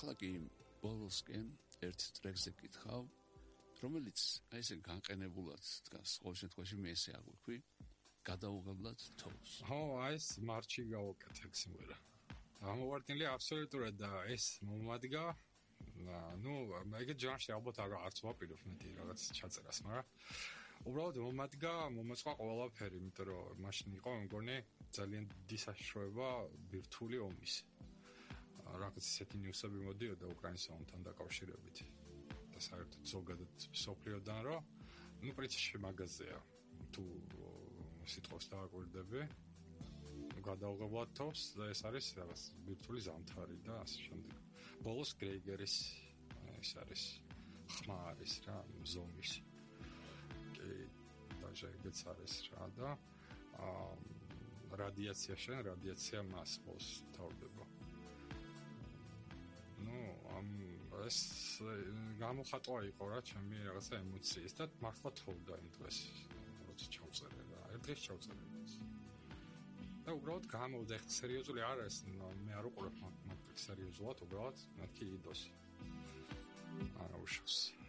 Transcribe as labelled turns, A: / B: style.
A: ახლა კი ბოლოსკენ ერთ ტრეკზე გითხავ, რომელიც აი ესე განყენებულად დგას, ყოველ შემთხვევაში მე ესე აღვიქვი, გადაუღებლად თოვს.
B: ხო, აი ეს მარჩი გავაკეთე სიმღერა. ამოვარდნილი აბსოლუტურად და ეს მომადგა ну, ეგეთ ჟანრში ალბათ არც ვაპირებ მეტი რაღაც ჩაწერას, მაგრამ უბრალოდ მომადგა, მომეწყვა ყველაფერი, იმიტომ რომ მაშინ იყო მგონი ძალიან დიდი საშიშროება ბირთვული ომის. რაღაც ისეთი ნიუსები მოდიოდა უკრაინის ომთან დაკავშირებით. და საერთოდ ზოგადად სოფლიოდან, რომ ну, პრინციპში მაგაზეა. თუ სიტყვას დააკვირდები, გადაუღებლად თავს და ეს არის რაღაც ბირთვული ზამთარი და ასე შემდეგ. ბოლოს გრეიგერის ეს არის ხმა არის რა, ზომის. კი, დაჟეგეც არის რა და რადიაცია მას ბოლოს თავდება. ну, ეს გამოხატვა იყო რა, ჩემი რაღაცა ემოციის და მართლა თოვდა იმ დღეს, როცა ჩავწერე რა, ერთ დღეს ჩავწერე. და უბრალოდ გამოვდა, ხა სერიოზული არ არის, მე არ უყურებ მაგ სერიოზულად, უბრალოდ მეთქი იდოს. არა უშავს.